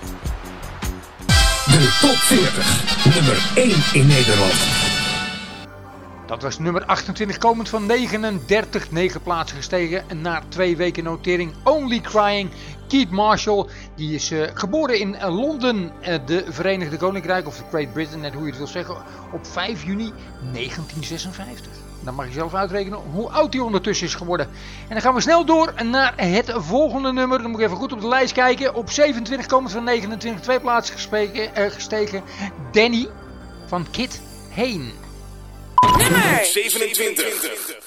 De top 40, nummer 1 in Nederland. Dat was nummer 28, komend van 39, 9 plaatsen gestegen en na 2 weken notering. Only Crying, Keith Marshall, die is geboren in Londen, de Verenigde Koninkrijk, of de Great Britain, net hoe je het wil zeggen, op 5 juni 1956. Dan mag je zelf uitrekenen hoe oud hij ondertussen is geworden. En dan gaan we snel door naar het volgende nummer. Dan moet ik even goed op de lijst kijken. Op 27 komend van 29, 2 plaatsen gestegen. Danny van Kit Hain. Nummer 27.